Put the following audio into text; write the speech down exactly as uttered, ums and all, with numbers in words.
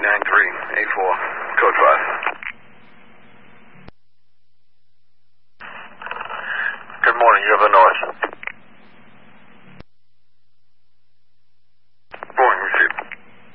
nine three, A four, code five. Good morning, you have a north.